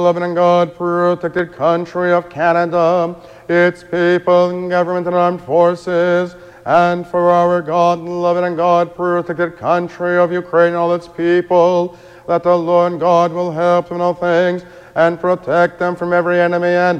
Loving and God-protected country of Canada, its people and government and armed forces, and for our God-loving and God-protected country of Ukraine and all its people, that the Lord God will help them in all things and protect them from every enemy and